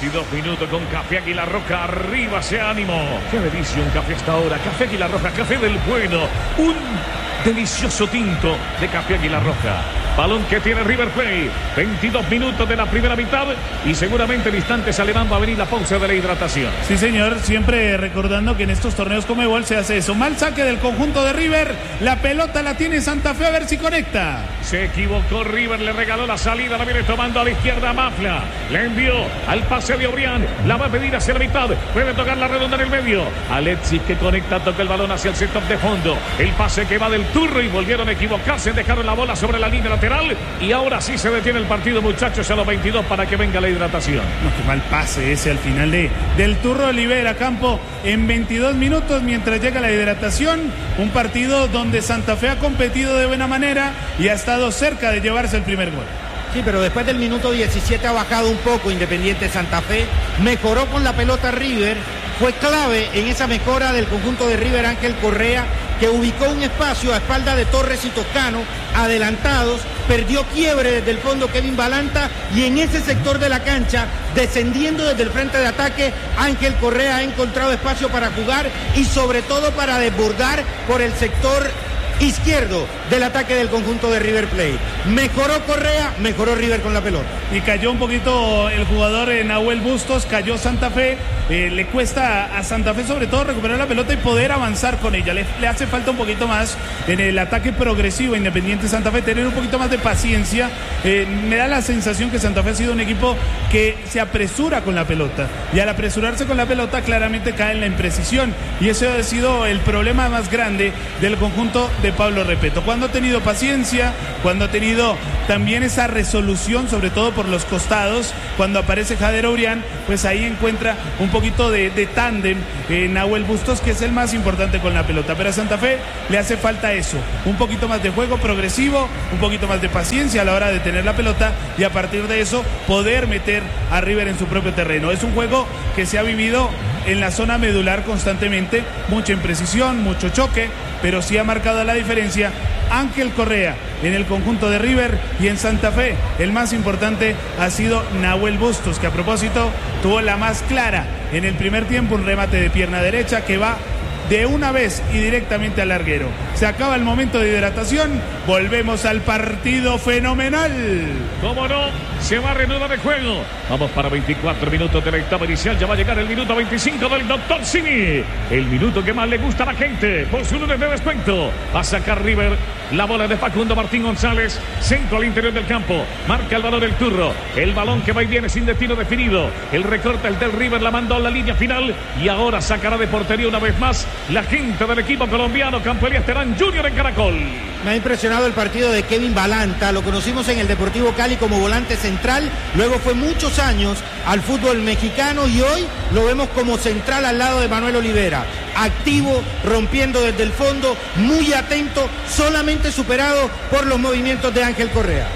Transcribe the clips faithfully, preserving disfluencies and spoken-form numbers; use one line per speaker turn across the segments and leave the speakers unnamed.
veintidós minutos con Café Águila Roja. Arriba ese ánimo. Qué delicia un café hasta ahora. Café Águila Roja, café del bueno. Un delicioso tinto de Café Águila Roja. Balón que tiene River Plate. veintidós minutos de la primera mitad. Y seguramente en instantes alemán va a venir la pausa de la hidratación.
Sí, señor. Siempre recordando que en estos torneos Conmebol se hace eso. Mal saque del conjunto de River. La pelota la tiene Santa Fe. A ver si conecta.
Se equivocó River. Le regaló la salida. La viene tomando a la izquierda Mafla. Le envió al pase de Obrián. La va a pedir hacia la mitad. Puede tocar la redonda en el medio. Alexis que conecta. Toca el balón hacia el sector de fondo. El pase que va del Turro. Y volvieron a equivocarse. Dejaron la bola sobre la línea lateral. Y ahora sí se detiene el partido, muchachos, a los veintidós para que venga la hidratación.
No, qué mal pase ese al final de, del Turro. Libera campo en veintidós minutos mientras llega la hidratación. Un partido donde Santa Fe ha competido de buena manera y ha estado cerca de llevarse el primer gol.
Sí, pero después del minuto diecisiete ha bajado un poco Independiente Santa Fe. Mejoró con la pelota River. Fue clave en esa mejora del conjunto de River Ángel Correa, que ubicó un espacio a espalda de Torres y Toscano, adelantados, perdió quiebre desde el fondo Kevin Balanta, y en ese sector de la cancha, descendiendo desde el frente de ataque, Ángel Correa ha encontrado espacio para jugar y sobre todo para desbordar por el sector izquierdo del ataque del conjunto de River Plate. Mejoró Correa, mejoró River con la pelota.
Y cayó un poquito el jugador eh, Nahuel Bustos, cayó Santa Fe. Eh, le cuesta a Santa Fe sobre todo recuperar la pelota y poder avanzar con ella. Le, le hace falta un poquito más en el ataque progresivo a Independiente Santa Fe, tener un poquito más de paciencia. Eh, me da la sensación que Santa Fe ha sido un equipo que se apresura con la pelota. Y al apresurarse con la pelota claramente cae en la imprecisión. Y ese ha sido el problema más grande del conjunto de Pablo Repeto. Cuando ha tenido paciencia, cuando ha tenido también esa resolución, sobre todo por los costados, cuando aparece Jader Obrián, pues ahí encuentra un poquito de, de tándem eh, Nahuel Bustos, que es el más importante con la pelota. Pero a Santa Fe le hace falta eso, un poquito más de juego progresivo, un poquito más de paciencia a la hora de tener la pelota y a partir de eso poder meter a River en su propio terreno. Es un juego que se ha vivido en la zona medular constantemente, mucha imprecisión, mucho choque, pero sí ha marcado la diferencia Ángel Correa en el conjunto de River, y en Santa Fe el más importante ha sido Nahuel Bustos, que a propósito tuvo la más clara en el primer tiempo, un remate de pierna derecha que va de una vez y directamente al larguero. Se acaba el momento de hidratación, volvemos al partido fenomenal.
¿Cómo no? Se va a reanudar el juego. Vamos para veinticuatro minutos de la etapa inicial. Ya va a llegar el minuto veinticinco del doctor Simi. El minuto que más le gusta a la gente. Por su lunes de descuento. Va a sacar River la bola de Facundo Martín González. Centro al interior del campo. Marca el balón el Turro. El balón que va y viene sin destino definido. El recorte el del River la mandó a la línea final. Y ahora sacará de portería una vez más la gente del equipo colombiano. Campo Elías Terán Junior en Caracol.
Me ha impresionado el partido de Kevin Balanta. Lo conocimos en el Deportivo Cali como volante central. Luego fue muchos años al fútbol mexicano y hoy lo vemos como central al lado de Manuel Olivera. Activo, rompiendo desde el fondo, muy atento, solamente superado por los movimientos de Ángel Correa.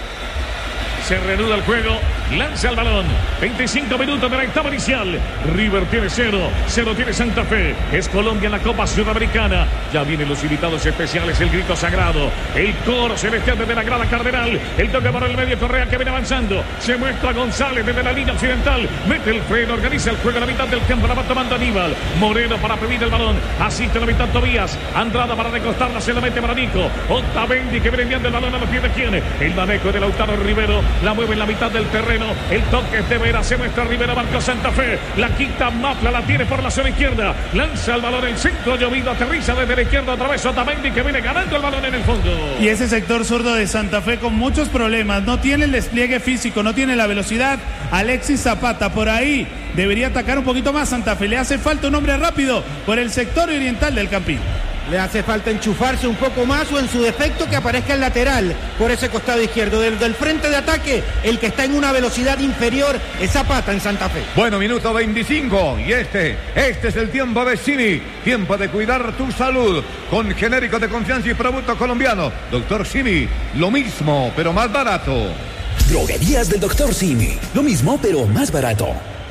Se reanuda el juego, lanza el balón, veinticinco minutos de la etapa inicial. River tiene cero, cero tiene Santa Fe. Es Colombia en la Copa Sudamericana. Ya vienen los invitados especiales, el grito sagrado, el coro celestial desde la grada Cardenal. El toque para el medio, Correa que viene avanzando. Se muestra González desde la línea occidental. Mete el freno, organiza el juego a la mitad del campo. La va tomando Aníbal. Moreno para pedir el balón. Asiste a la mitad Tobías. Andrada para recostarla, se la mete para Nico. Otamendi que viene enviando el balón a los pies de quién. El manejo de Lautaro Rivero. La mueve en la mitad del terreno. El toque es de Vera. Se muestra Rivera. Marcó Santa Fe. La quita Mafla. La tiene por la zona izquierda. Lanza el balón. El centro llovido. Aterriza desde la izquierda. Otra vez Otamendi que viene ganando el balón en el fondo.
Y ese sector zurdo de Santa Fe con muchos problemas. No tiene el despliegue físico. No tiene la velocidad. Alexis Zapata por ahí debería atacar un poquito más. Santa Fe le hace falta un hombre rápido por el sector oriental del Campín.
Le hace falta enchufarse un poco más o en su defecto que aparezca el lateral por ese costado izquierdo. Del, del frente de ataque, el que está en una velocidad inferior es Zapata en Santa Fe.
Bueno, minuto veinticinco y este, este es el tiempo de Simi. Tiempo de cuidar tu salud con genérico de confianza y producto colombiano. Doctor Simi, lo mismo pero más barato.
Droguerías del doctor Simi, lo mismo pero más barato.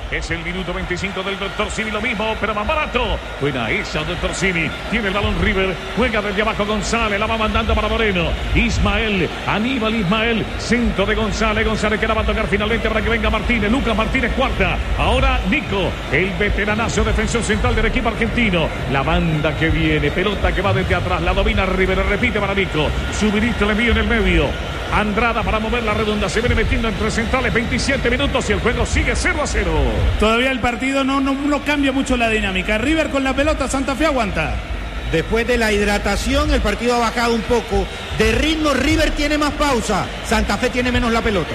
Es el minuto veinticinco del doctor Simi, lo mismo, pero más barato. Buena esa, doctor Simi. Tiene el balón River. Juega desde abajo González. La va mandando para Moreno. Ismael. Aníbal Ismael. Centro de González. González que la va a tocar finalmente para que venga Martínez. Lucas Martínez cuarta. Ahora Nico. El veteranazo defensor central del equipo argentino. La banda que viene. Pelota que va desde atrás. La domina River. Repite para Nico. Subirito le envío en el medio. Andrada para mover la redonda. Se viene metiendo entre centrales. veintisiete minutos y el juego sigue cero a cero.
Todavía el partido no, no, no cambia mucho la dinámica. River con la pelota. Santa Fe aguanta.
Después de la hidratación, el partido ha bajado un poco de ritmo. River tiene más pausa. Santa Fe tiene menos la pelota.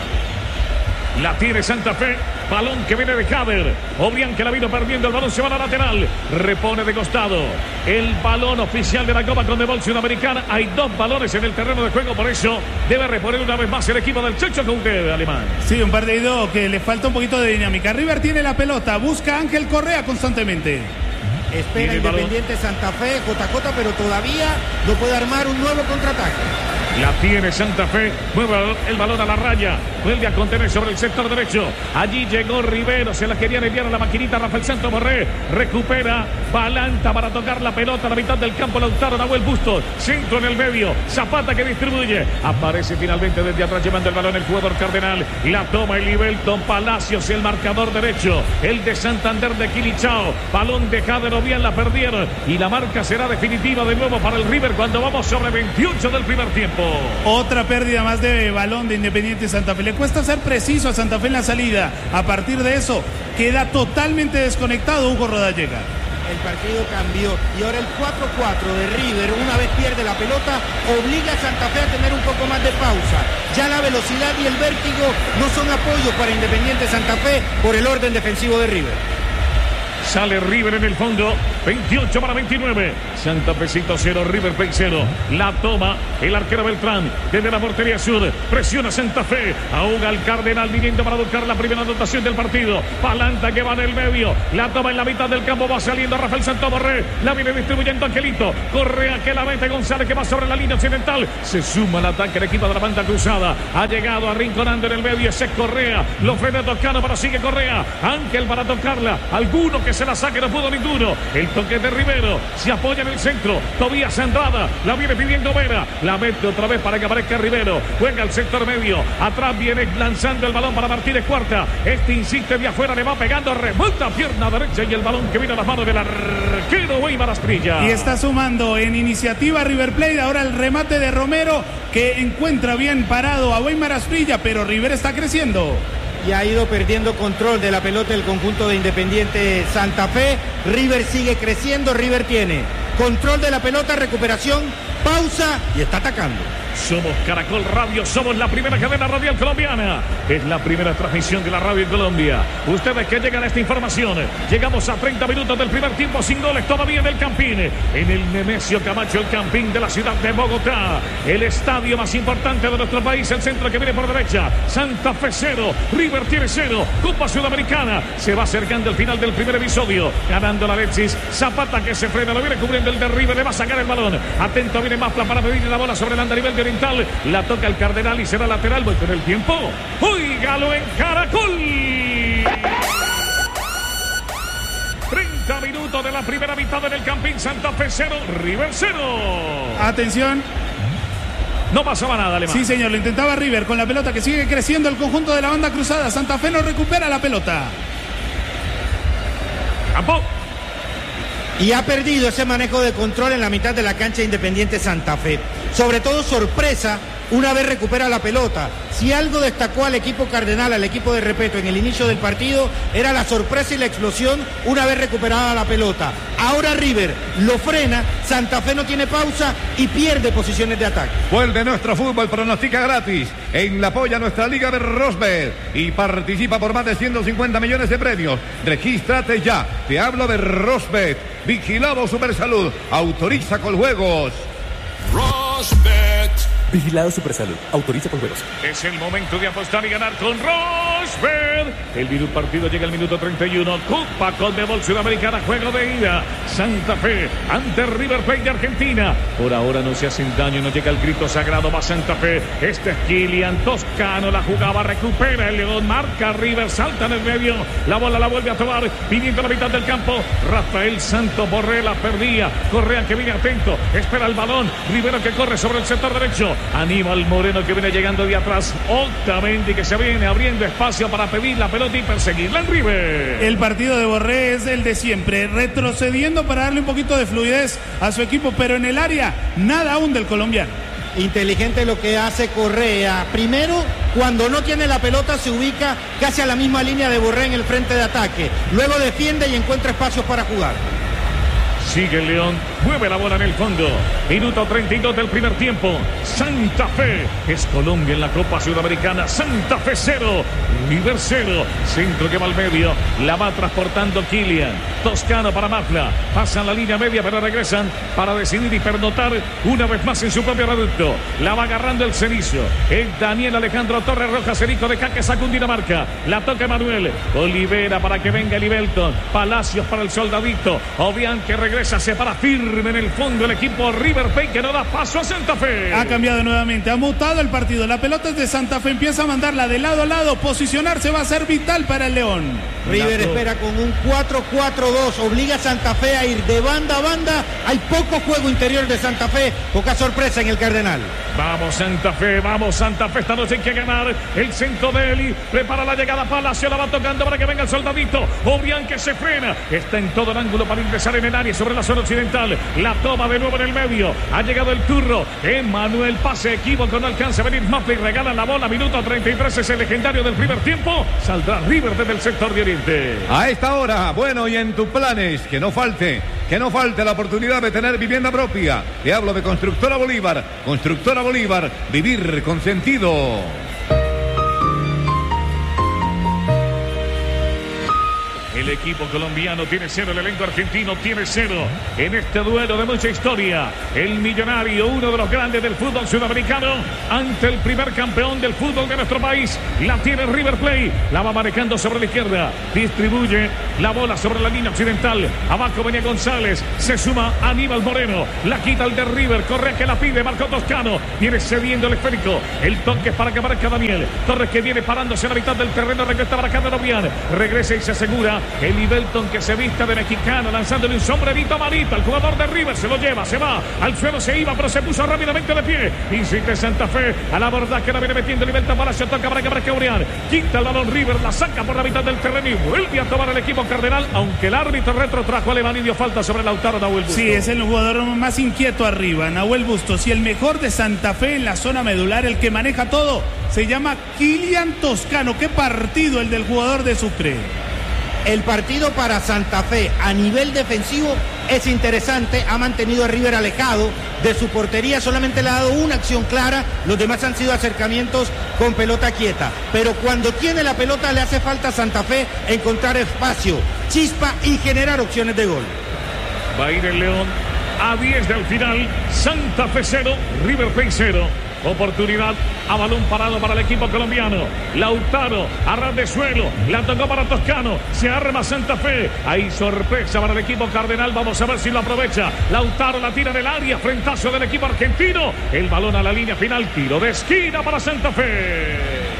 La tiene Santa Fe. Balón que viene de Jader. Obrián que la vino perdiendo. El balón se va a la lateral. Repone de costado. El balón oficial de la Copa Conmebol Sudamericana. Hay dos balones en el terreno de juego. Por eso debe reponer una vez más el equipo del Checho Coudet, alemán.
Sí, un partido que le falta un poquito de dinámica. River tiene la pelota. Busca a Ángel Correa constantemente.
Espera Independiente Santa Fe, J J, pero todavía no puede armar un nuevo contraataque.
La tiene Santa Fe, mueve el balón a la raya, vuelve a contener sobre el sector derecho. Allí llegó Rivero, se la querían enviar a la maquinita Rafael Santos Borré. Recupera, Balanta para tocar la pelota a la mitad del campo. Lautaro Nahuel Bustos, centro en el medio. Zapata que distribuye. Aparece finalmente desde atrás llevando el balón el jugador Cardenal. La toma el Ibelton Palacios, el marcador derecho. El de Santander de Quilichao. Balón de Jader, bien la perdieron. Y la marca será definitiva de nuevo para el River cuando vamos sobre veintiocho del primer tiempo.
Otra pérdida más de balón de Independiente Santa Fe. Le cuesta ser preciso a Santa Fe en la salida. A partir de eso, queda totalmente desconectado Hugo Rodallega.
El partido cambió y ahora el cuatro cuatro de River, una vez pierde la pelota, obliga a Santa Fe a tener un poco más de pausa. Ya la velocidad y el vértigo no son apoyos para Independiente Santa Fe por el orden defensivo de River.
Sale River en el fondo, veintiocho para veintinueve. Santa Fecito cero, River Plate cero. La toma el arquero Beltrán desde la portería sur. Presiona Santa Fe. Ahoga al Cardenal viniendo para buscar la primera anotación del partido. Palanta que va en el medio. La toma en la mitad del campo. Va saliendo Rafael Santos Borré. La viene distribuyendo Angelito. Correa que la mete González que va sobre la línea occidental. Se suma al ataque el equipo de la banda cruzada. Ha llegado arrinconando en el medio. Ese es Correa. Lo frena Toscano, pero sigue Correa. Ángel para tocarla. Alguno que se la saque, no pudo ninguno. El toque de Rivero, se apoya en el centro. Tobías Andrada, la viene pidiendo Vera. La mete otra vez para que aparezca Rivero. Juega al sector medio. Atrás viene lanzando el balón para Martínez Cuarta. Este insiste de afuera, le va pegando. Revuelta pierna derecha y el balón que viene a las manos del arquero Weimar Asprilla.
Y está sumando en iniciativa River Plate. Ahora el remate de Romero que encuentra bien parado a Weimar Asprilla, pero River está creciendo.
Y ha ido perdiendo control de la pelota el conjunto de Independiente Santa Fe. River sigue creciendo, River tiene control de la pelota, recuperación, pausa y está atacando.
Somos Caracol Radio, somos la primera cadena radial colombiana. Es la primera transmisión de la radio en Colombia. Ustedes que llegan a esta información. Llegamos a treinta minutos del primer tiempo sin goles todavía en el Campín. En el Nemesio Camacho, el Campín de la ciudad de Bogotá. El estadio más importante de nuestro país, el centro que viene por derecha. Santa Fe cero, River tiene cero. Copa Sudamericana. Se va acercando el final del primer episodio. Ganando la Alexis. Zapata que se frena, lo viene cubriendo el de River. Le va a sacar el balón. Atento, viene Mafla para pedirle la bola sobre el andarivel de Oriental, la toca el Cardenal y será lateral. Voy con el tiempo. ¡Óigalo en Caracol! treinta minutos de la primera mitad en el Campín. Santa Fe cero, River cero.
Atención.
No pasaba nada, alemán.
Sí, señor, lo intentaba River con la pelota que sigue creciendo el conjunto de la banda cruzada. Santa Fe no recupera la pelota.
Campo.
Y ha perdido ese manejo de control en la mitad de la cancha Independiente Santa Fe. Sobre todo sorpresa una vez recupera la pelota. Si algo destacó al equipo Cardenal, al equipo de Repeto en el inicio del partido, era la sorpresa y la explosión una vez recuperada la pelota. Ahora River lo frena, Santa Fe no tiene pausa y pierde posiciones de ataque.
Vuelve nuestro fútbol, pronostica gratis en la polla nuestra liga de Rosbet y participa por más de ciento cincuenta millones de premios. Regístrate ya, te hablo de Rosbet, vigilado Supersalud, autoriza con juegos.
Rosbet. Vigilado Supersalud. Autoriza por juegos.
Es el momento de apostar y ganar con Rosberg. El virus partido llega al minuto treinta y uno. Copa Conmebol Sudamericana, juego de ida. Santa Fe ante River Plate de Argentina. Por ahora no se hacen daño, no llega el grito sagrado. Va Santa Fe. Este es Kylian Toscano. La jugaba, recupera el León. Marca River, salta en el medio. La bola la vuelve a tomar. Viniendo a la mitad del campo. Rafael Santos Borré la perdía. Correa que viene atento. Espera el balón. Rivero que corre sobre el sector derecho. Aníbal Moreno que viene llegando de atrás. Otamendi que se viene abriendo espacio para pedir la pelota y perseguirla en River.
El partido de Borré es el de siempre, retrocediendo para darle un poquito de fluidez a su equipo, pero en el área nada aún del colombiano.
Inteligente lo que hace Correa. Primero, cuando no tiene la pelota, se ubica casi a la misma línea de Borré en el frente de ataque. Luego defiende y encuentra espacios para jugar.
Sigue el León, mueve la bola en el fondo. Minuto treinta y dos del primer tiempo. Santa Fe es Colombia en la Copa Sudamericana. Santa Fe cero, River cero. Centro que va al medio, la va transportando Kylian Toscano para Mafla. Pasan la línea media pero regresan para decidir y pernotar una vez más en su propio reducto. La va agarrando el Cenizo. Es Daniel Alejandro Torres Rojas, el hijo de Caque Cundinamarca. La toca Manuel Olivera para que venga Livelton. Palacios para el soldadito. Obian que regresa. Se para firme en el fondo el equipo River Plate que no da paso a Santa Fe.
Ha cambiado nuevamente, ha mutado el partido. La pelota es de Santa Fe, empieza a mandarla de lado a lado. Posicionarse va a ser vital para el León.
River espera con un cuatro cuatro dos, obliga a Santa Fe a ir de banda a banda. Hay poco juego interior de Santa Fe, poca sorpresa en el Cardenal.
Vamos Santa Fe, vamos Santa Fe, esta noche hay que ganar. El centro de Eli, prepara la llegada Palacio, la va tocando para que venga el soldadito. Obian que se frena, está en todo el ángulo para ingresar en el área sobre la zona occidental. La toma de nuevo en el medio, ha llegado el turro. Emanuel, pase equívoco, no alcanza a venir Mafla y regala la bola. Minuto treinta y tres, es el legendario del primer tiempo. Saldrá River desde el sector de Oriente.
A esta hora, bueno, y en tus planes, que no falte, que no falte la oportunidad de tener vivienda propia. Te hablo de Constructora Bolívar. Constructora Bolívar, vivir con sentido.
El equipo colombiano tiene cero, el elenco argentino tiene cero. En este duelo de mucha historia, el Millonario, uno de los grandes del fútbol sudamericano, ante el primer campeón del fútbol de nuestro país. La tiene River Plate, la va manejando sobre la izquierda, distribuye la bola sobre la línea occidental. Abajo venía González, se suma Aníbal Moreno, la quita el de River, Correa que la pide, Marco Toscano, viene cediendo el esférico. El toque es para que aparezca Daniel Torres, que viene parándose a la mitad del terreno, regresa para Carlos Obian, regresa y se asegura. El Livelton que se vista de mexicano, lanzándole un sombrerito amarito al jugador de River, se lo lleva, se va, al suelo se iba, pero se puso rápidamente de pie. Insiste Santa Fe, a la borda que la viene metiendo Livelton, Palacio toca para que aparezca Obian, quita el balón River, la saca por la mitad del terreno y vuelve a tomar el equipo Cardenal, aunque el árbitro retrotrajo a Alemán y dio falta sobre Lautaro Nahuel Bustos.
Sí, es el jugador más inquieto arriba, Nahuel Bustos, y el mejor de Santa Fe en la zona medular, el que maneja todo, se llama Kylian Toscano. Qué partido el del jugador de Sucre.
El partido para Santa Fe a nivel defensivo es interesante, ha mantenido a River alejado de su portería, solamente le ha dado una acción clara, los demás han sido acercamientos con pelota quieta, pero cuando tiene la pelota le hace falta a Santa Fe encontrar espacio, chispa y generar opciones de gol.
Va a ir el León a diez del final, Santa Fe cero, River Plate cero. Oportunidad a balón parado para el equipo colombiano. Lautaro, a ras de suelo, la tocó para Toscano, se arma Santa Fe. Hay sorpresa para el equipo Cardenal, vamos a ver si lo aprovecha. Lautaro la tira del área, frentazo del equipo argentino. El balón a la línea final, tiro de esquina para Santa Fe.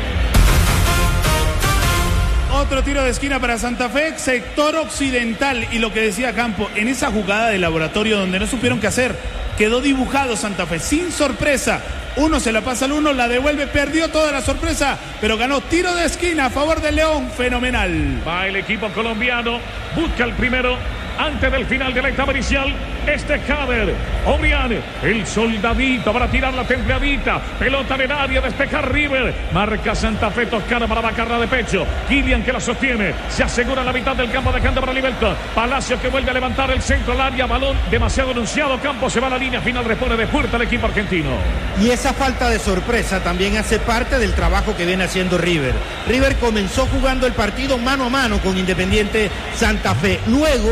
Otro tiro de esquina para Santa Fe, sector occidental. Y lo que decía Campo, en esa jugada de laboratorio donde no supieron qué hacer, quedó dibujado Santa Fe, sin sorpresa. Uno se la pasa al uno, la devuelve, perdió toda la sorpresa, pero ganó tiro de esquina a favor del León, fenomenal.
Va el equipo colombiano, busca el primero antes del final de la etapa inicial. Este Jader, Obian, el soldadito para tirar la templadita, pelota en el área, despejar River, marca Santa Fe, Toscano para vacarla de pecho, Kylian que la sostiene, se asegura la mitad del campo dejando para Livelton, Palacio que vuelve a levantar el centro al área, balón demasiado anunciado, Campo se va a la línea final, repone de puerta el equipo argentino.
Y esa falta de sorpresa también hace parte del trabajo que viene haciendo River. River comenzó jugando el partido mano a mano con Independiente Santa Fe, luego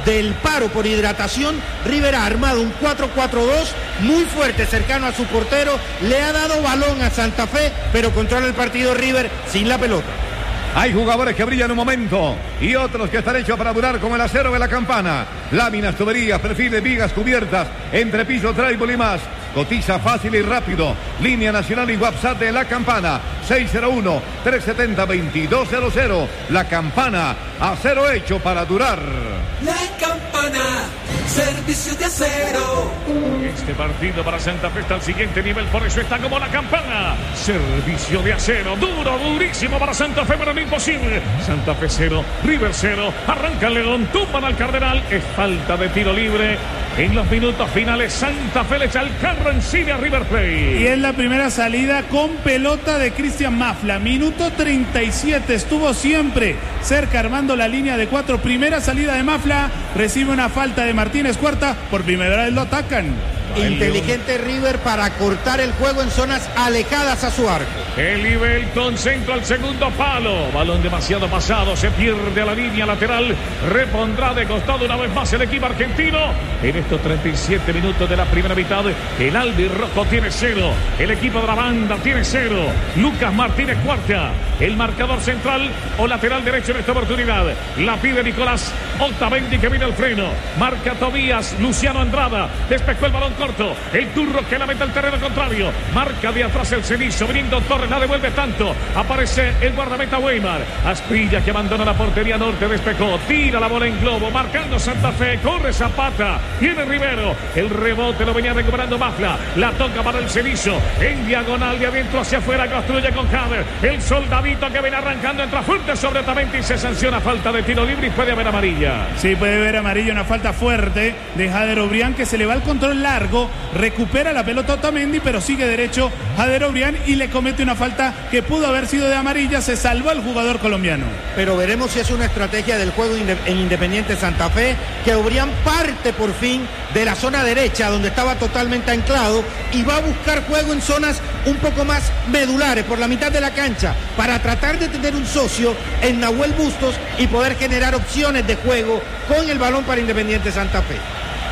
del paro por hidratación, River ha armado un cuatro cuatro dos muy fuerte, cercano a su portero, le ha dado balón a Santa Fe, pero controla el partido River sin la pelota.
Hay jugadores que brillan un momento y otros que están hechos para durar como el acero de la campana. Láminas, tuberías, perfiles, vigas, cubiertas, entrepiso, tráiler y más. Cotiza fácil y rápido. Línea nacional y WhatsApp de La Campana. seis cero uno, tres siete cero, dos dos cero cero. La Campana, acero hecho para durar.
La Campana, servicio de acero.
Este partido para Santa Fe está al siguiente nivel, por eso está como La Campana. Servicio de acero, duro, durísimo para Santa Fe, pero no imposible. Santa Fe cero, River cero. Arranca el León, tumban al Cardenal. Es falta de tiro libre. En los minutos finales, Santa Fe le echa el carro encima a River Plate.
Y es la primera salida con pelota de Cristian Mafla. Minuto treinta y siete. Estuvo siempre cerca armando la línea de cuatro. Primera salida de Mafla. Recibe una falta de Martínez Cuarta. Por primera vez lo atacan.
Inteligente River para cortar el juego en zonas alejadas a su arco.
El nivel con centro al segundo palo. Balón demasiado pasado. Se pierde a la línea lateral. Repondrá de costado una vez más el equipo argentino. En estos treinta y siete minutos de la primera mitad, el albirrojo tiene cero. El equipo de la banda tiene cero. Lucas Martínez Cuarta. El marcador central o lateral derecho en esta oportunidad. La pide Nicolás Otamendi, que viene al freno. Marca Tobías. Luciano Andrada. Despejó el balón corto. El turro que la mete al terreno contrario. Marca de atrás el Cenizo. Viniendo Torres. La devuelve tanto. Aparece el guardameta Weimar. Asprilla, que abandona la portería norte. Despejó. Tira la bola en globo. Marcando Santa Fe. Corre Zapata. Viene Rivero. El rebote lo venía recuperando Mafla. La toca para el Cenizo. En diagonal de adentro hacia afuera. Construye con Jader. El soldadito que viene arrancando. Entra fuerte sobre Otamendi. Y se sanciona falta de tiro libre. Y puede haber amarilla.
Sí, puede haber amarilla. Una falta fuerte de Jader Obrián, que se le va al control largo. Recupera la pelota Otamendi, pero sigue derecho Jader Obrián y le comete una falta que pudo haber sido de amarilla. Se salvó el jugador colombiano.
Pero veremos si es una estrategia del juego en Independiente Santa Fe, que Obrián parte por fin de la zona derecha, donde estaba totalmente anclado, y va a buscar juego en zonas un poco más medulares, por la mitad de la cancha, para tratar de tener un socio en Nahuel Bustos y poder generar opciones de juego con el balón para Independiente Santa Fe.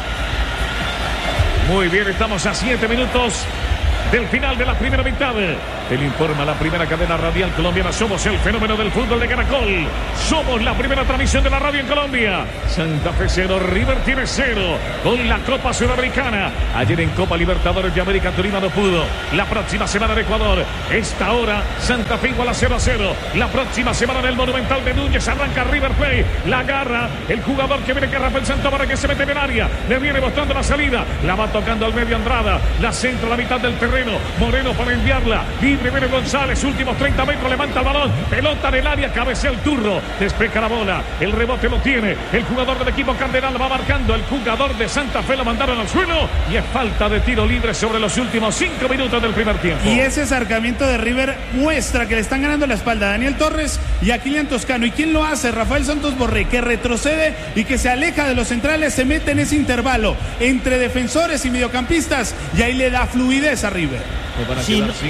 Muy bien, estamos a siete minutos del final de la primera mitad. Él informa la primera cadena radial colombiana. Somos el fenómeno del fútbol de Caracol. Somos la primera transmisión de la radio en Colombia. Santa Fe cero, River tiene cero. Con la Copa Sudamericana. Ayer en Copa Libertadores de América Tolima no pudo. La próxima semana en Ecuador. Esta hora Santa Fe igual a cero a cero. La próxima semana en el Monumental de Núñez arranca River Plate. La agarra el jugador que viene, que Rafael Santabria, que se mete en el área. Le viene mostrando la salida. La va tocando al medio Andrada. La centra a la mitad del terreno. Moreno para enviarla. Libre viene González. Últimos treinta metros. Levanta el balón. Pelota en el área. Cabecea el turro. Despeja la bola. El rebote lo tiene el jugador del equipo Cardenal. Va marcando el jugador de Santa Fe. Lo mandaron al suelo. Y es falta de tiro libre sobre los últimos cinco minutos del primer tiempo.
Y ese acercamiento de River muestra que le están ganando la espalda a Daniel Torres y a Kylian Toscano. ¿Y quién lo hace? Rafael Santos Borré, que retrocede y que se aleja de los centrales. Se mete en ese intervalo entre defensores y mediocampistas. Y ahí le da fluidez a River.
Si no,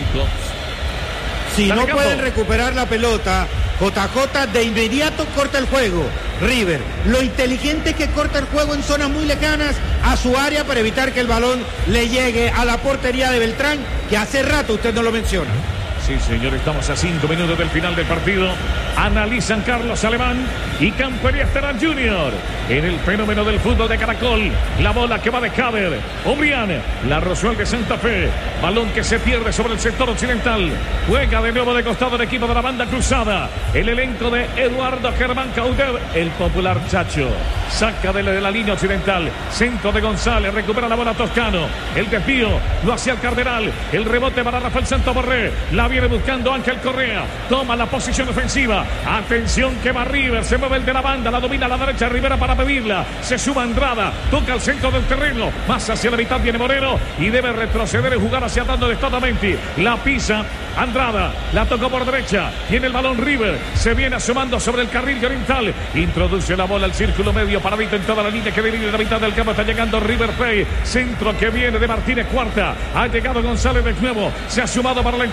si no pueden recuperar la pelota, J J de inmediato corta el juego. River, lo inteligente es que corta el juego en zonas muy lejanas a su área para evitar que el balón le llegue a la portería de Beltrán, que hace rato usted no lo menciona.
Sí, señor, estamos a cinco minutos del final del partido. Analizan Carlos Alemán y Campería Esteban Junior en el fenómeno del fútbol de Caracol. La bola que va de Jader. Obrián la resuelve Santa Fe. Balón que se pierde sobre el sector occidental. Juega de nuevo de costado el equipo de la banda cruzada. El elenco de Eduardo Germán Caudet, el popular Chacho. Saca de la, de la línea occidental. Centro de González. Recupera la bola Toscano. El desvío lo hacía el Cardenal. El rebote para Rafael Santos Borré. La viene buscando Ángel Correa. Toma la posición ofensiva. Atención que va River. Se mueve el de la banda. La domina a la derecha Rivera para pedirla. Se suma Andrada. Toca el centro del terreno. Más hacia la mitad viene Moreno. Y debe retroceder y jugar hacia atrás de Otamendi. La pisa Andrada. La tocó por derecha. Tiene el balón River. Se viene asomando sobre el carril oriental. Introduce la bola al círculo medio. Paradito en toda la línea que divide la mitad del campo. Está llegando River Plate. Centro que viene de Martínez Cuarta. Ha llegado González de nuevo. Se ha sumado para la entrega. El balón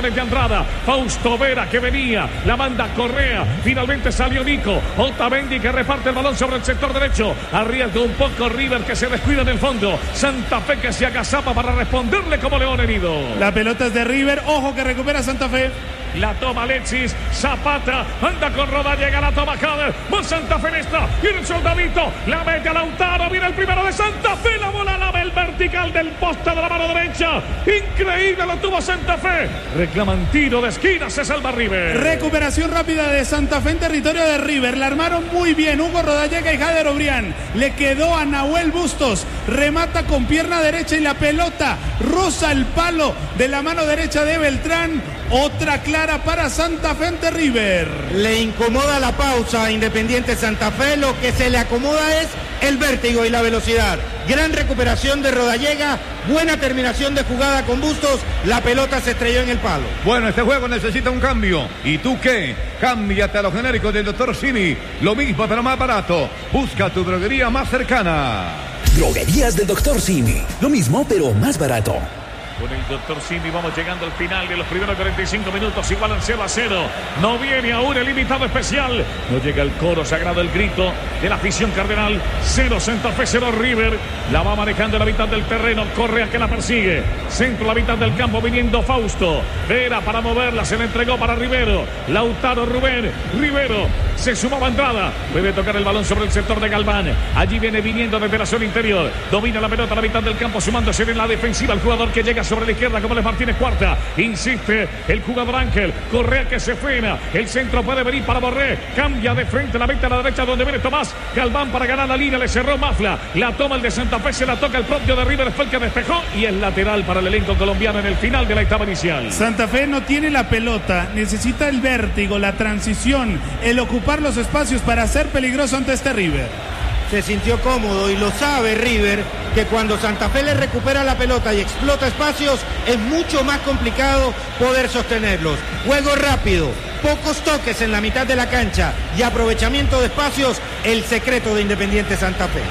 de Andrada. Fausto Vera que venía. La manda Correa. Finalmente salió Nico. Otamendi que reparte el balón sobre el sector derecho. Arriesga un poco River que se descuida en el fondo. Santa Fe que se agazapa para responderle como león herido.
La pelota es de River. Ojo que recupera Santa Fe.
La toma Alexis, Zapata, anda con Roda, llega la toma Jader, va Santa Fe en esta, viene el soldadito, la mete a Lautaro, viene el primero de Santa Fe, la bola la ve el vertical del poste de la mano derecha, increíble lo tuvo Santa Fe, reclaman tiro de esquina, se salva River.
Recuperación rápida de Santa Fe en territorio de River, la armaron muy bien, Hugo Rodallega y Jader Obrián, le quedó a Nahuel Bustos, remata con pierna derecha y la pelota roza el palo de la mano derecha de Beltrán, otra clara para Santa Fe ante River.
Le incomoda la pausa a Independiente Santa Fe, lo que se le acomoda es el vértigo y la velocidad. Gran recuperación de Rodallega, buena terminación de jugada con Bustos, la pelota se estrelló en el palo.
Bueno, este juego necesita un cambio. ¿Y tú qué? Cámbiate a los genéricos del doctor Simi. Lo mismo pero más barato. Busca tu droguería más cercana.
Droguerías del doctor Simi. Lo mismo pero más barato.
Con el doctor Simi vamos llegando al final de los primeros cuarenta y cinco minutos, igualan cero a cero. No viene aún el invitado especial. No llega el coro sagrado, el grito de la afición cardenal. Cero Santa Fe, cero River. La va manejando en la mitad del terreno. Correa que la persigue. Centro la mitad del campo viniendo Fausto. Vera para moverla, se le entregó para Rivero. Lautaro Rubén. Rivero se sumaba Andrada. Puede tocar el balón sobre el sector de Galván. Allí viene viniendo desde la zona interior. Domina la pelota a la mitad del campo, sumándose en la defensiva el jugador que llega sobre la izquierda como Les Martínez Cuarta. Insiste el jugador Ángel. Correa que se frena. El centro puede venir para Borré. Cambia de frente la venta a la derecha donde viene Tomás. Galván para ganar la línea. Le cerró Mafla. La toma el de Santa Fe. Se la toca el propio de River. Fue el que despejó. Y es lateral para el elenco colombiano en el final de la etapa inicial.
Santa Fe no tiene la pelota. Necesita el vértigo, la transición, el ocupar los espacios para ser peligroso ante este River.
Se sintió cómodo y lo sabe River, que cuando Santa Fe le recupera la pelota y explota espacios, es mucho más complicado poder sostenerlos. Juego rápido, pocos toques en la mitad de la cancha y aprovechamiento de espacios, el secreto de Independiente Santa Fe.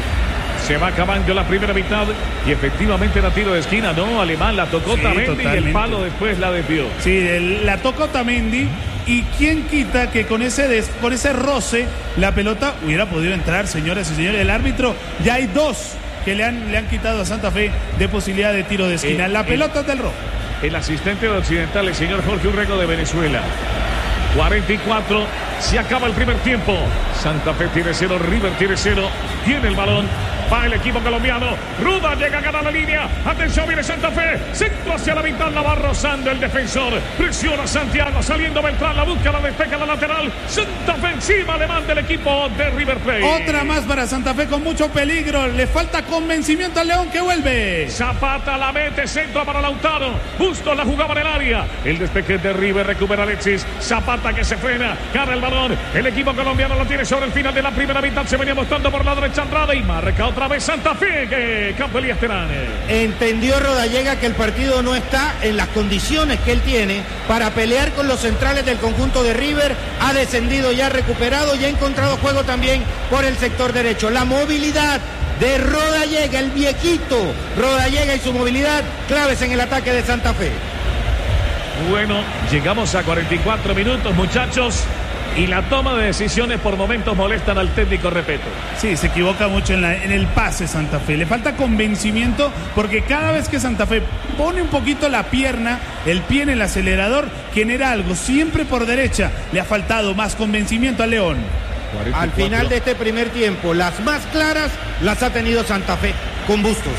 Se va acabando la primera mitad y efectivamente era tiro de esquina, ¿no? Alemán la tocó
Sí,
Tamendi y
totalmente.
el palo después la desvió.
Sí, el- la tocó Otamendi. Y quién quita que con ese, des, con ese roce la pelota hubiera podido entrar, señores y señores. El árbitro, ya hay dos que le han, le han quitado a Santa Fe de posibilidad de tiro de esquina.
Eh,
la
eh,
pelota es del rojo.
El asistente de Occidental, el señor Jorge Urrego de Venezuela. cuarenta y cuatro, se acaba el primer tiempo. Santa Fe tiene cero, River tiene cero. Tiene el balón. Va el equipo colombiano. Ruda llega a ganar la línea. Atención, viene Santa Fe. Centro hacia la mitad, la va rozando el defensor. Presiona Santiago, saliendo Beltrán. La busca, la despeja la lateral. Santa Fe encima, le manda el equipo de River Plate.
Otra más para Santa Fe con mucho peligro. Le falta convencimiento al León que vuelve.
Zapata la mete, centro para Lautaro. Bustos la jugaba en el área. El despeje de River, recupera Alexis. Zapata que se frena, gana el balón. El equipo colombiano lo tiene sobre el final de la primera mitad. Se venía mostrando por la derecha Andrada y marca otra vez Santa Fe, que Campo Elías Terán.
Entendió Rodallega que el partido no está en las condiciones que él tiene para pelear con los centrales del conjunto de River. Ha descendido y ha recuperado y ha encontrado juego también por el sector derecho. La movilidad de Rodallega, el viejito Rodallega y su movilidad claves en el ataque de Santa Fe.
Bueno, llegamos a cuarenta y cuatro minutos, muchachos. Y la toma de decisiones por momentos molestan al técnico Repeto.
Sí, se equivoca mucho en, la, en el pase Santa Fe. Le falta convencimiento porque cada vez que Santa Fe pone un poquito la pierna, el pie en el acelerador, genera algo. Siempre por derecha le ha faltado más convencimiento al León.
cuarenta y cuatro.
Al final de este primer tiempo, las más claras las ha tenido Santa Fe con Bustos.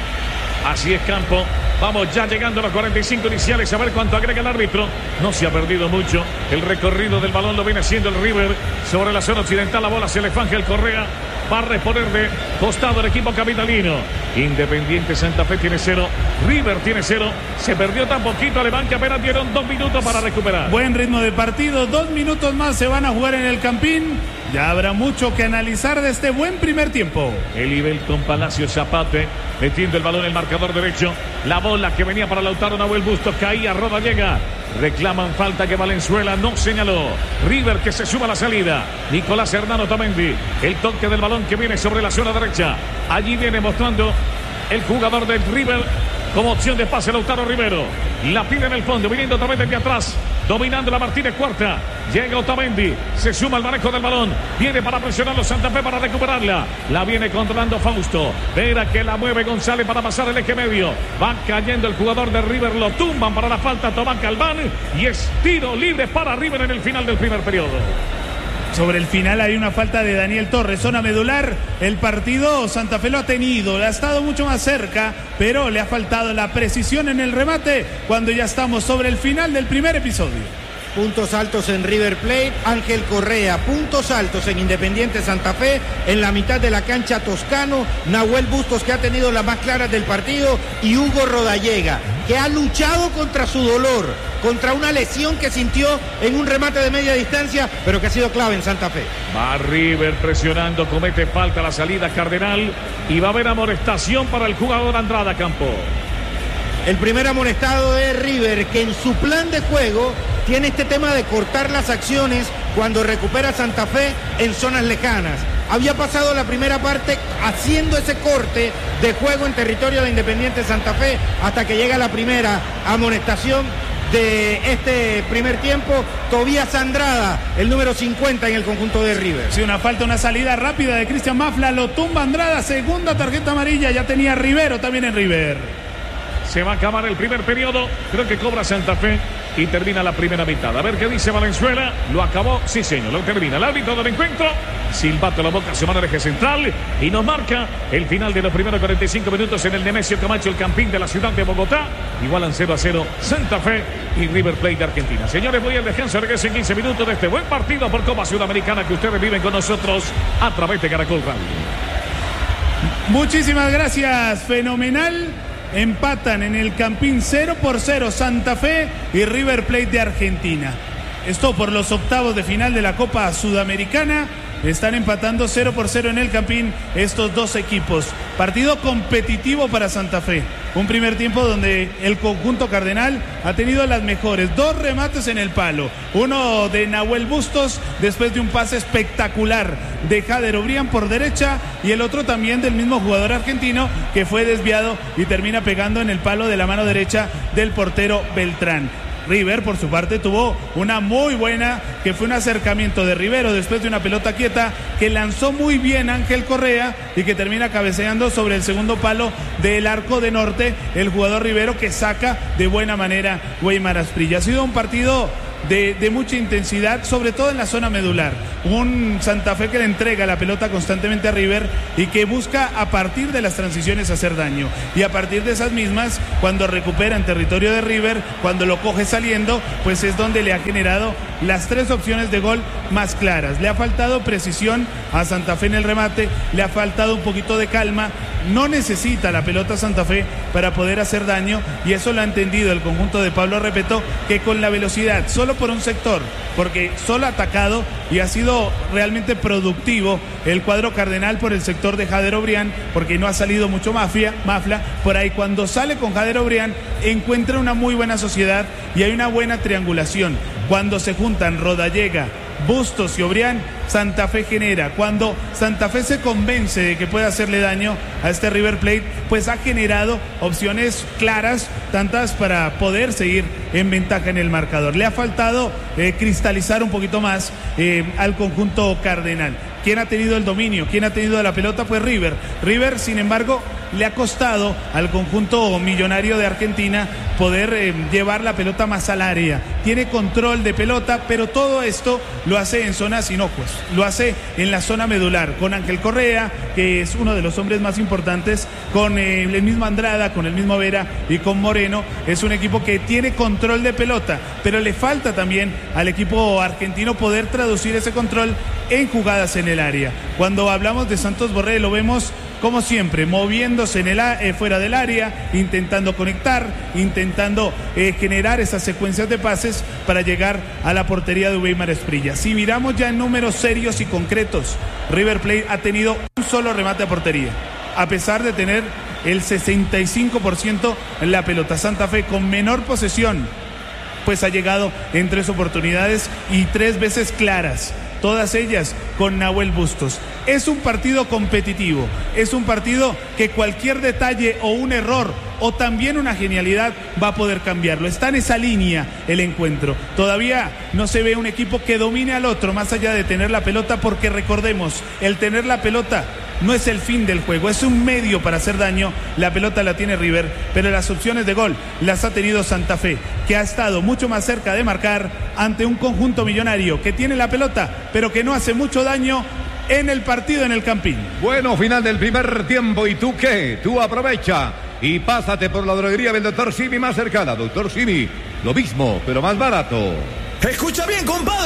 Así es, Campo. Vamos ya llegando a los cuarenta y cinco iniciales. A ver cuánto agrega el árbitro. No se ha perdido mucho. El recorrido del balón lo viene haciendo el River. Sobre la zona occidental la bola se le fanja el Correa. Va a reponer de costado el equipo capitalino. Independiente Santa Fe tiene cero. River tiene cero. Se perdió tan poquito Alemán que apenas dieron dos minutos para recuperar.
Buen ritmo de partido. Dos minutos más se van a jugar en el Campín. Ya habrá mucho que analizar de este buen primer tiempo.
El con Palacio Zapate metiendo el balón en el marcador derecho. La bola que venía para Lautaro Nahuel Bustos caía, Rodallega. Reclaman falta que Valenzuela no señaló. River que se suma a la salida. Nicolás Hernán Otamendi. El toque del balón que viene sobre la zona derecha. Allí viene mostrando el jugador del River Como opción de pase, Lautaro Rivero. La pide en el fondo, viniendo otra vez desde atrás. Dominando la Martínez Cuarta. Llega Otamendi. Se suma al manejo del balón. Viene para presionarlo Santa Fe para recuperarla. La viene controlando Fausto. Vera que la mueve González para pasar el eje medio. Va cayendo el jugador de River. Lo tumban para la falta Tomás Galván. Y es tiro libre para River en el final del primer periodo.
Sobre el final hay una falta de Daniel Torres, zona medular. El partido Santa Fe lo ha tenido, le ha estado mucho más cerca, pero le ha faltado la precisión en el remate cuando ya estamos sobre el final del primer episodio.
Puntos altos en River Plate, Ángel Correa. Puntos altos en Independiente Santa Fe, en la mitad de la cancha Toscano, Nahuel Bustos, que ha tenido las más claras del partido, y Hugo Rodallega, que ha luchado contra su dolor, contra una lesión que sintió en un remate de media distancia, pero que ha sido clave en Santa Fe.
Va River presionando, comete falta la salida Cardenal, y va a haber amonestación para el jugador Andrada Campo.
El primer amonestado de River, que en su plan de juego tiene este tema de cortar las acciones cuando recupera Santa Fe en zonas lejanas. Había pasado la primera parte haciendo ese corte de juego en territorio de Independiente Santa Fe hasta que llega la primera amonestación de este primer tiempo. Tobías Andrada, el número cincuenta en el conjunto de River.
Sí, una falta, una salida rápida de Cristian Mafla, lo tumba Andrada, segunda tarjeta amarilla, ya tenía Rivero también en River.
Se va a acabar el primer periodo. Creo que cobra Santa Fe y termina la primera mitad. A ver qué dice Valenzuela. Lo acabó, sí señor, lo termina. El árbitro del encuentro, silbato la boca, se va al eje central y nos marca el final de los primeros cuarenta y cinco minutos en el Nemesio Camacho, el Campín de la ciudad de Bogotá. Igualan cero a cero Santa Fe y River Plate de Argentina. Señores, voy al descanso. Regresen quince minutos de este buen partido por Copa Sudamericana que ustedes viven con nosotros a través de Caracol Radio.
Muchísimas gracias, fenomenal. Empatan en el Campín cero por cero Santa Fe y River Plate de Argentina. Esto por los octavos de final de la Copa Sudamericana. Están empatando cero por cero en el Campín estos dos equipos. Partido competitivo para Santa Fe. Un primer tiempo donde el conjunto cardenal ha tenido las mejores. Dos remates en el palo. Uno de Nahuel Bustos después de un pase espectacular de Jader Obrián por derecha. Y el otro también del mismo jugador argentino que fue desviado y termina pegando en el palo de la mano derecha del portero Beltrán. River, por su parte, tuvo una muy buena, que fue un acercamiento de Rivero después de una pelota quieta que lanzó muy bien Ángel Correa y que termina cabeceando sobre el segundo palo del arco de norte, el jugador Rivero, que saca de buena manera Weimar Asprilla. Ha sido un partido de, de mucha intensidad, sobre todo en la zona medular. Un Santa Fe que le entrega la pelota constantemente a River y que busca a partir de las transiciones hacer daño. Y a partir de esas mismas, cuando recupera en territorio de River, cuando lo coge saliendo, pues es donde le ha generado las tres opciones de gol más claras. Le ha faltado precisión a Santa Fe en el remate, le ha faltado un poquito de calma. No necesita la pelota Santa Fe para poder hacer daño, y eso lo ha entendido el conjunto de Pablo Repeto, que con la velocidad, solo por un sector, porque solo ha atacado y ha sido realmente productivo el cuadro cardenal por el sector de Jader Obrián, porque no ha salido mucho mafia, Mafla. Por ahí, cuando sale con Jader Obrián, encuentra una muy buena sociedad y hay una buena triangulación. Cuando se juntan Rodallega, Bustos y Obrián, Santa Fe genera. Cuando Santa Fe se convence de que puede hacerle daño a este River Plate, pues ha generado opciones claras, tantas para poder seguir en ventaja en el marcador. Le ha faltado eh, cristalizar un poquito más eh, al conjunto cardenal. ¿Quién ha tenido el dominio? ¿Quién ha tenido la pelota? Pues River. River, sin embargo, le ha costado al conjunto millonario de Argentina poder eh, llevar la pelota más al área. Tiene control de pelota, pero todo esto lo hace en zonas inocuas. Lo hace en la zona medular, con Ángel Correa, que es uno de los hombres más importantes, con eh, el mismo Andrada, con el mismo Vera y con Moreno. Es un equipo que tiene control de pelota, pero le falta también al equipo argentino poder traducir ese control en jugadas en el área. Cuando hablamos de Santos Borré, lo vemos como siempre, moviéndose en el, eh, fuera del área, intentando conectar, intentando eh, generar esas secuencias de pases para llegar a la portería de Weimar Asprilla. Si miramos ya en números serios y concretos, River Plate ha tenido un solo remate a portería, a pesar de tener el sesenta y cinco por ciento en la pelota. Santa Fe, con menor posesión, pues ha llegado en tres oportunidades y tres veces claras. todas ellas con Nahuel Bustos. Es un partido competitivo, es un partido que cualquier detalle o un error o también una genialidad va a poder cambiarlo. Está en esa línea el encuentro. Todavía no se ve un equipo que domine al otro más allá de tener la pelota, porque recordemos, el tener la pelota no es el fin del juego, es un medio para hacer daño. La pelota la tiene River, pero las opciones de gol las ha tenido Santa Fe, que ha estado mucho más cerca de marcar ante un conjunto millonario que tiene la pelota, pero que no hace mucho daño en el partido en el Campín.
Bueno, final del primer tiempo. ¿Y tú qué? Tú aprovecha y pásate por la droguería del doctor Simi más cercana. doctor Simi, lo mismo, pero más barato.
Escucha bien, compadre.